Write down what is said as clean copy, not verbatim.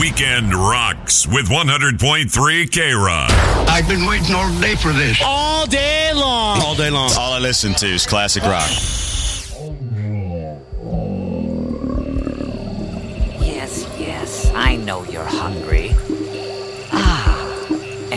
weekend rocks with 100.3 K-Rock. I've been waiting all day for this. All day long. All day long. All I listen to is classic rock. Yes, I know you're hungry. Ah,